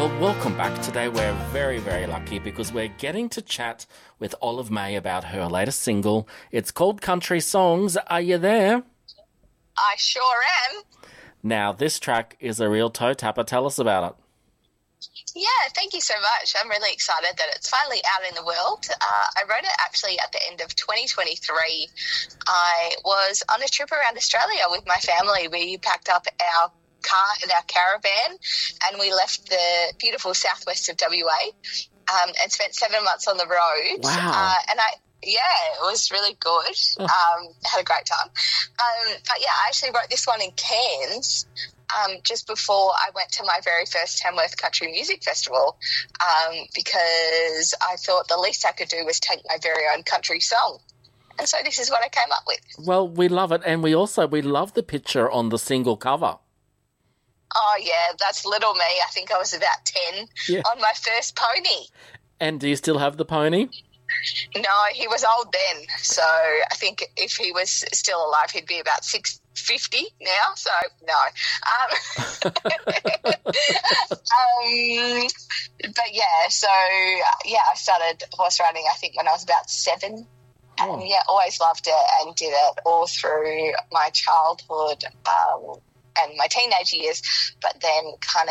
Well, welcome back. Today we're very, very lucky because we're getting to chat with Olive May about her latest single. It's called Country Songs. Are you there? I sure am. Now, this track is a real toe tapper. Tell us about it. Yeah, thank you so much. I'm really excited that it's finally out in the world. I wrote it actually at the end of 2023. I was on a trip around Australia with my family. We packed up our car and our caravan and we left the beautiful southwest of WA and spent 7 months on the road. Wow. It was really good. Had a great time. But yeah, I actually wrote this one in Cairns just before I went to my very first Tamworth Country Music Festival because I thought the least I could do was take my very own country song. And so this is what I came up with. Well, we love it. And we love the picture on the single cover. Oh, yeah, that's little me. I think I was about 10 on my first pony. And do you still have the pony? No, he was old then. So I think if he was still alive, he'd be about 650 now. So, no. I started horse riding, I think, when I was about 7. And, always loved it and did it all through my childhood and my teenage years, but then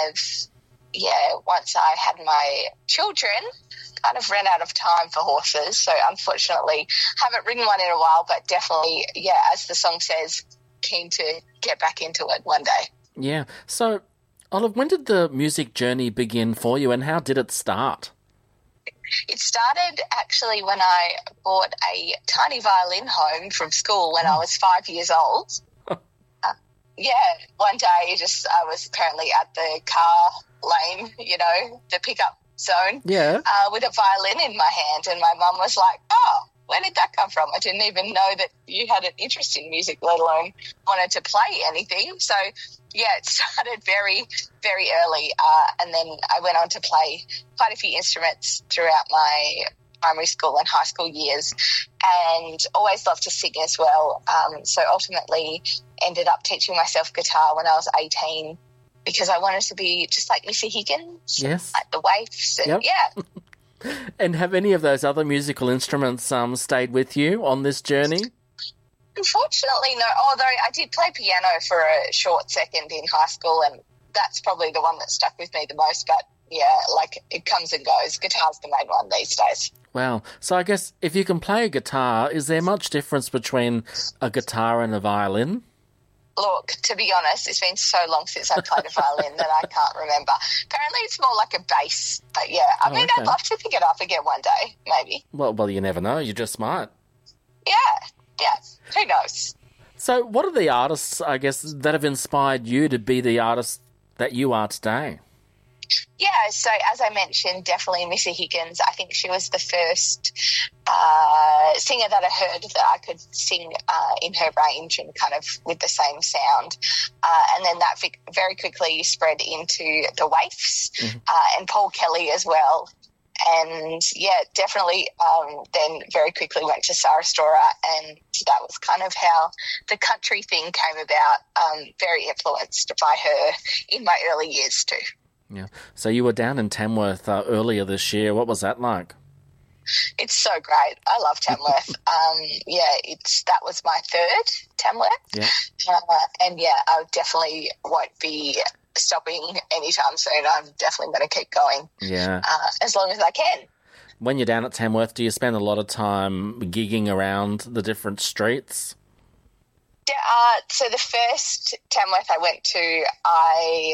once I had my children, kind of ran out of time for horses. So unfortunately, haven't ridden one in a while, but definitely, as the song says, keen to get back into it one day. Yeah. So, Olive, when did the music journey begin for you and how did it start? It started actually when I bought a tiny violin home from school when I was 5 years old. One day I was apparently at the car lane, the pickup zone, with a violin in my hand, and my mum was like, "Oh, where did that come from? I didn't even know that you had an interest in music, let alone wanted to play anything." So, it started very, very early, and then I went on to play quite a few instruments throughout my primary school and high school years, and always loved to sing as well. So ultimately ended up teaching myself guitar when I was 18 because I wanted to be just like Missy Higgins, like the Waifs. And, And have any of those other musical instruments stayed with you on this journey? Unfortunately, no, although I did play piano for a short second in high school, and that's probably the one that stuck with me the most, but it comes and goes. Guitar's the main one these days. Wow. So I guess if you can play a guitar, is there much difference between a guitar and a violin? Look, to be honest, it's been so long since I played a violin that I can't remember. Apparently it's more like a bass. But I'd love to pick it up again one day, maybe. Well, you never know. You just might. Yeah. Who knows? So what are the artists, I guess, that have inspired you to be the artist that you are today? Yeah, so as I mentioned, definitely Missy Higgins. I think she was the first singer that I heard that I could sing in her range and kind of with the same sound. And then that very quickly spread into the Waifs and Paul Kelly as well. And, definitely then very quickly went to Sarah Storer, and that was kind of how the country thing came about, very influenced by her in my early years too. Yeah. So you were down in Tamworth earlier this year. What was that like? It's so great. I love Tamworth. That was my third Tamworth. Yeah. I definitely won't be stopping anytime soon. I'm definitely going to keep going. Yeah. As long as I can. When you're down at Tamworth, do you spend a lot of time gigging around the different streets? So the first Tamworth I went to, I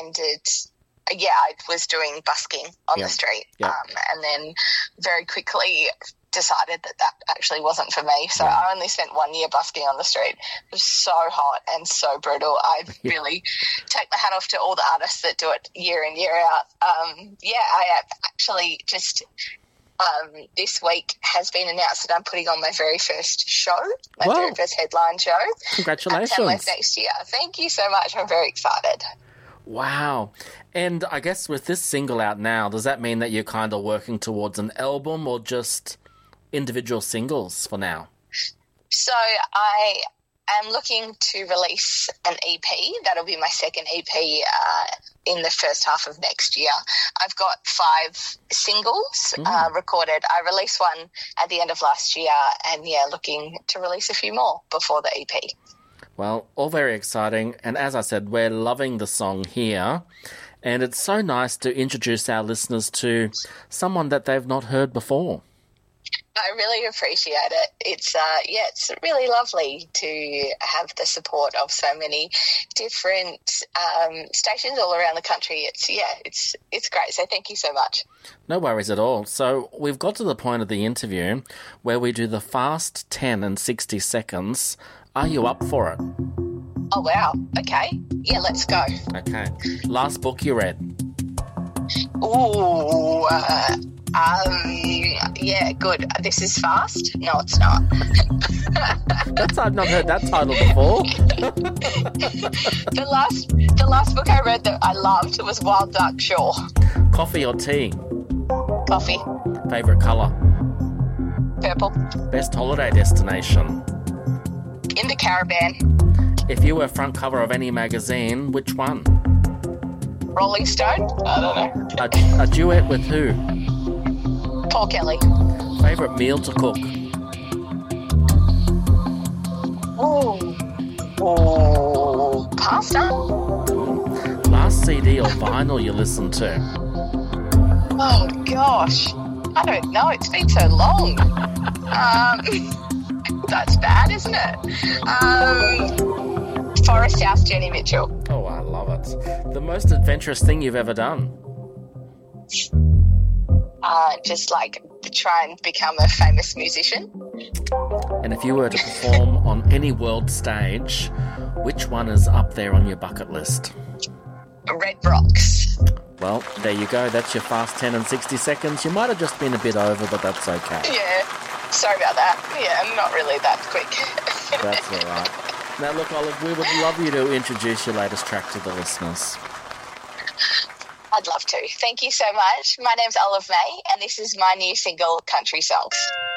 was doing busking on the street, and then very quickly decided that actually wasn't for me. So I only spent 1 year busking on the street. It was so hot and so brutal. I really take my hat off to all the artists that do it year in, year out. I actually just this week has been announced that I'm putting on my very first show, very first headline show. Congratulations. At Tamworth next year. Thank you so much. I'm very excited. Wow. And I guess with this single out now, does that mean that you're kind of working towards an album or just individual singles for now? So I am looking to release an EP. That'll be my second EP in the first half of next year. I've got 5 singles recorded. I released one at the end of last year and, looking to release a few more before the EP. Well, all very exciting. And as I said, we're loving the song here. And it's so nice to introduce our listeners to someone that they've not heard before. I really appreciate it. It's really lovely to have the support of so many different stations all around the country. It's great. So thank you so much. No worries at all. So we've got to the point of the interview where we do the fast 10 and 60 seconds. Are you up for it? Oh, wow. Okay. Yeah, let's go. Okay. Last book you read? Ooh, yeah, good. This is fast? No, it's not. I've not heard that title before. The last book I read that I loved was Wild Dark Shore. Coffee or tea? Coffee. Favourite colour? Purple. Best holiday destination? In the Caribbean. If you were front cover of any magazine, which one? Rolling Stone? I don't know. A duet with who? Paul Kelly. Favourite meal to cook? Oh, pasta? Last CD or vinyl you listened to? Oh, gosh. I don't know. It's been so long. That's bad, isn't it? Forest House, Jenny Mitchell. Oh, I love it. The most adventurous thing you've ever done? Just try and become a famous musician. And if you were to perform on any world stage, which one is up there on your bucket list? Red Rocks. Well, there you go. That's your fast 10 and 60 seconds. You might have just been a bit over, but that's okay. Yeah. Sorry about that. Yeah, I'm not really that quick. That's all right. Now, look, Olive, we would love you to introduce your latest track to the listeners. I'd love to. Thank you so much. My name's Olive May, and this is my new single, Country Songs.